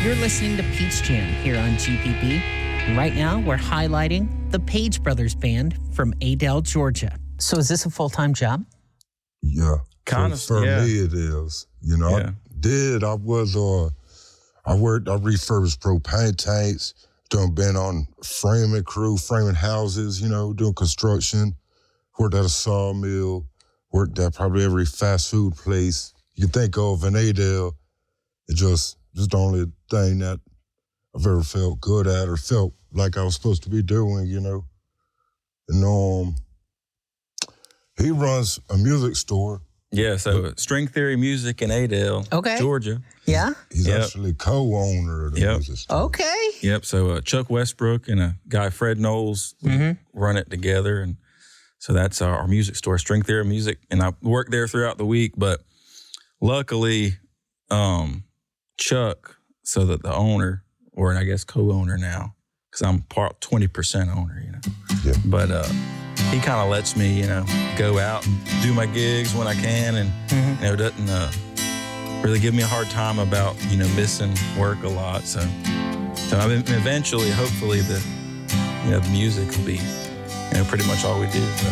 You're listening to Peach Jam here on GPB. And right now, we're highlighting the Page Brothers Band from Adel, Georgia. So is this a full-time job? Yeah. Kind of, for me, it is. You know, I refurbished propane tanks, been on framing crew, framing houses, you know, doing construction, worked at a sawmill, worked at probably every fast food place you think of in Adel. It just the only thing that I've ever felt good at or felt like I was supposed to be doing, you know. And he runs a music store. Yeah, so String Theory Music in Adel, Georgia. Yeah? He's actually co-owner of the music store. Okay. Yep, so Chuck Westbrook and a guy, Fred Knowles, run it together. And so that's our music store, String Theory Music. And I work there throughout the week, but luckily, Chuck, so that the owner, or I guess co-owner now, because I'm 20% owner, you know. Yeah. But he kind of lets me, you know, go out and do my gigs when I can, and you know, doesn't really give me a hard time about, you know, missing work a lot. So I mean, eventually, hopefully, the music will be, you know, pretty much all we do. So.